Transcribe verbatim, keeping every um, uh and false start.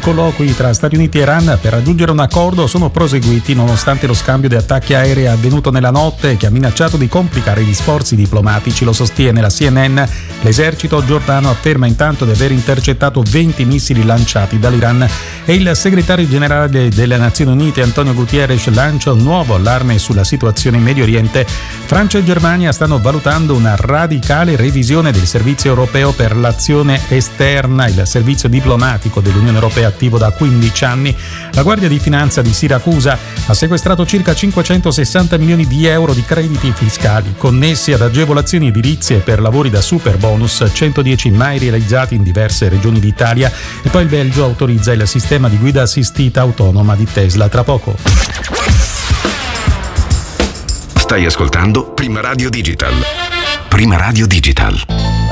colloqui tra Stati Uniti e Iran per raggiungere un accordo sono proseguiti nonostante lo scambio di attacchi aerei avvenuto nella notte che ha minacciato di complicare gli sforzi diplomatici, lo sostiene la C N N. L'esercito giordano afferma intanto di aver intercettato venti missili lanciati dall'Iran e il segretario generale delle Nazioni Unite Antonio Guterres lancia un nuovo allarme sulla situazione in Medio Oriente. Francia e Germania stanno valutando una radicale revisione del servizio europeo per l'azione esterna, il servizio diplomatico dell'Unione Europea attivo da quindici anni. La Guardia di Finanza di Siracusa ha sequestrato circa cinquecentosessanta milioni di euro di crediti fiscali connessi ad agevolazioni edilizie per lavori da super bonus, centodieci mai realizzati in diverse regioni d'Italia. E poi il Belgio autorizza il sistema di guida assistita autonoma di Tesla. Tra poco. Stai ascoltando Prima Radio Digital. Prima Radio Digital.